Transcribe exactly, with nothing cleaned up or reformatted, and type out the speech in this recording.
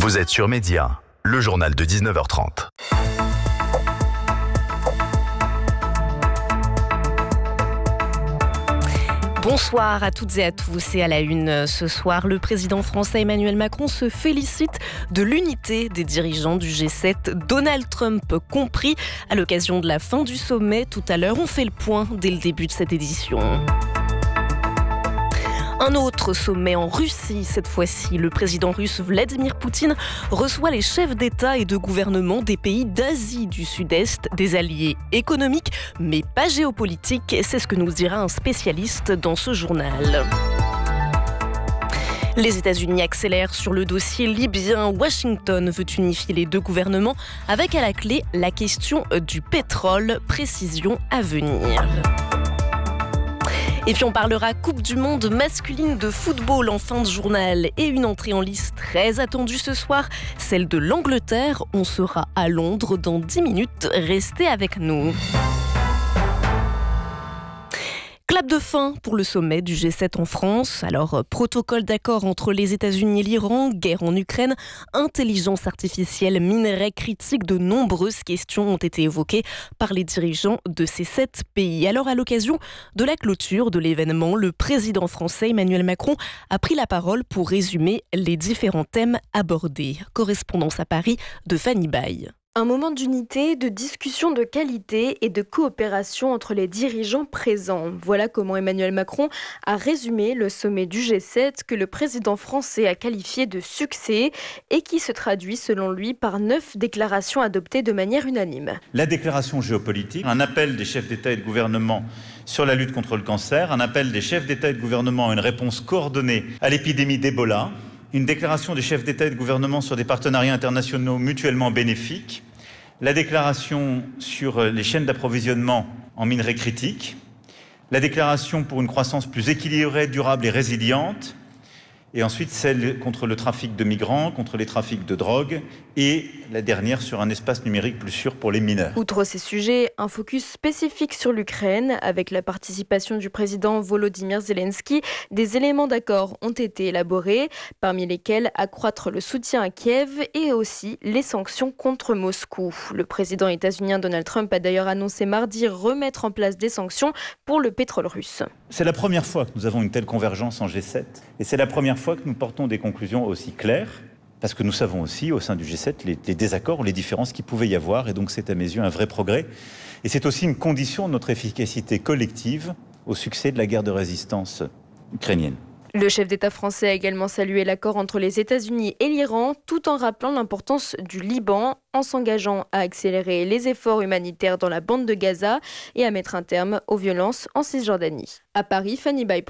Vous êtes sur Média, le journal de dix-neuf heures trente. Bonsoir à toutes et à tous. Et à la une ce soir, le président français Emmanuel Macron se félicite de l'unité des dirigeants du G sept, Donald Trump compris. À l'occasion de la fin du sommet, tout à l'heure, on fait le point dès le début de cette édition. Un autre sommet en Russie, cette fois-ci. Le président russe Vladimir Poutine reçoit les chefs d'État et de gouvernement des pays d'Asie du Sud-Est, des alliés économiques, mais pas géopolitiques. C'est ce que nous dira un spécialiste dans ce journal. Les États-Unis accélèrent sur le dossier libyen. Washington veut unifier les deux gouvernements avec à la clé la question du pétrole. Précision à venir. Et puis on parlera Coupe du Monde masculine de football en fin de journal et une entrée en lice très attendue ce soir, celle de l'Angleterre. On sera à Londres dans dix minutes. Restez avec nous. Clap de fin pour le sommet du G sept en France. Alors, protocole d'accord entre les États-Unis et l'Iran, guerre en Ukraine, intelligence artificielle, minerais critiques, de nombreuses questions ont été évoquées par les dirigeants de ces sept pays. Alors, à l'occasion de la clôture de l'événement, le président français Emmanuel Macron a pris la parole pour résumer les différents thèmes abordés. Correspondance à Paris de Fanny Baye. Un moment d'unité, de discussion de qualité et de coopération entre les dirigeants présents. Voilà comment Emmanuel Macron a résumé le sommet du G sept que le président français a qualifié de succès et qui se traduit selon lui par neuf déclarations adoptées de manière unanime. La déclaration géopolitique, un appel des chefs d'État et de gouvernement sur la lutte contre le cancer, un appel des chefs d'État et de gouvernement à une réponse coordonnée à l'épidémie d'Ebola, une déclaration des chefs d'État et de gouvernement sur des partenariats internationaux mutuellement bénéfiques, la déclaration sur les chaînes d'approvisionnement en minerais critiques, la déclaration pour une croissance plus équilibrée, durable et résiliente, et ensuite celle contre le trafic de migrants, contre les trafics de drogue, et la dernière sur un espace numérique plus sûr pour les mineurs. Outre ces sujets, un focus spécifique sur l'Ukraine, avec la participation du président Volodymyr Zelensky. Des éléments d'accord ont été élaborés, parmi lesquels accroître le soutien à Kiev et aussi les sanctions contre Moscou. Le président états-unien Donald Trump a d'ailleurs annoncé mardi remettre en place des sanctions pour le pétrole russe. C'est la première fois que nous avons une telle convergence en G sept, et c'est la première fois que nous portons des conclusions aussi claires, parce que nous savons aussi au sein du G sept les, les désaccords ou les différences qu'il pouvait y avoir, et donc c'est à mes yeux un vrai progrès. Et c'est aussi une condition de notre efficacité collective au succès de la guerre de résistance ukrainienne. Le chef d'État français a également salué l'accord entre les États-Unis et l'Iran, tout en rappelant l'importance du Liban, en s'engageant à accélérer les efforts humanitaires dans la bande de Gaza et à mettre un terme aux violences en Cisjordanie. À Paris, Fanny Baye.